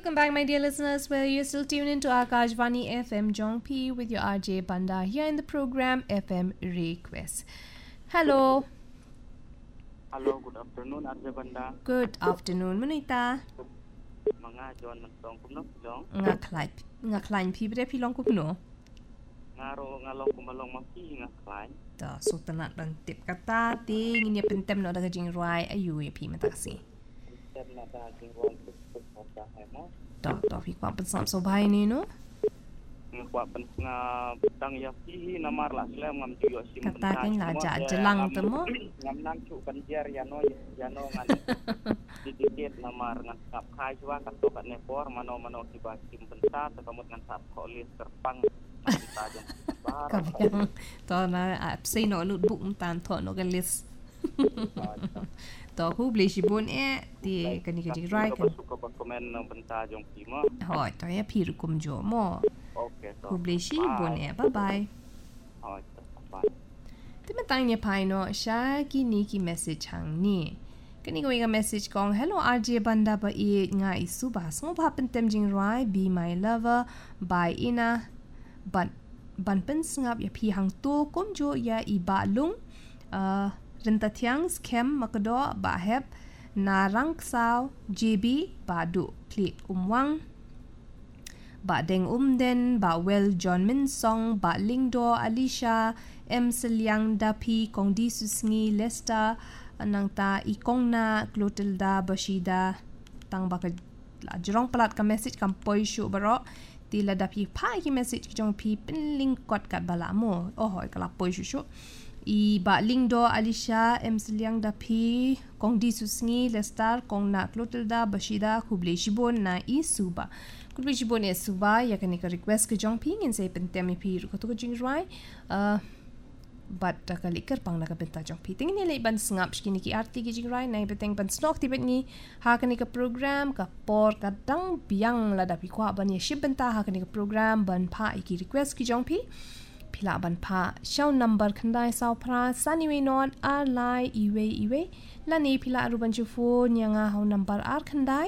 Welcome back, my dear listeners. Well, you're still tuned into Akashvani FM Jongpi with your RJ Banda here in the program FM Request. Hello. Hello, good afternoon, RJ Banda. Good afternoon, Manita. Mga John Nagtong kumno long. Nga klein pi bre pi long kupno. Ngalong kumalong mapi nga klein. Ta so tanat dan tip kata ting ini pentem no daga jing rai ayu pi matasi. Tem na da jing ron sa mo. Ta pi kwa pensam so bai ni no. Ngwa pen nga tang ya pi namar la slam ngam ju sim kata king la ja jelang temo. Ngam nang chu kan jer ya no ngan. Dikit namar ngan kap khai chwa kat to kat ne por mano kiba sim pensa ta kamut ngan sap kholis terpang. Kabyang to na apsay no notebook tan to no galis to hubli sibon ti kani ka jirai kan ko komen ng benta jong pimo hoy to ya pir kum jo mo okay to hubli sibon bye bye hoy bye ti matang ni pai no sha ki message hang ni kani ko ga message kong hello RJ Banda ba nga isu ba so ba pentem jing rai be my lover by ina ban pen sngap ya pi hang tu kom jo ya iba lung renta thiang scam makdo ba hep narang saw JB badu klik umwang ba deng den ba well John Min Song ba Lingdo Alicia M Selyang Dapi Kong Di Susngi Lesta nang ta ikong na Clotilda Bashida tang ba ka jrong palat ka message kam poi shu baro tila dapi pa ki message ki jong pi pen link kot kat bala mo hoi kala poi shu I ba Lingdo Alicia M Selyang Dapi Kong Di Susngi Lestar Kong na Clotilda Bashida Kuble Shibon na Isuba Kuble Shibon Isuba ya kan ka request ke jong pi ngin say pentemi pi ko to jing rai but kalikar pang nakabenta jong pi tingin nila iban sngap shkini ki arti ki jing rai na ibeteng ban snok tibet ni ha kan ka program ka por ka dang biang la dapi kwa ban ye shibenta ha kan ka program ban pa ki request ki jong pi pila ban pa show number khandai saw pra saniwe non ar lai iwe la ni pila aruban chu phone nyanga ho number ar khandai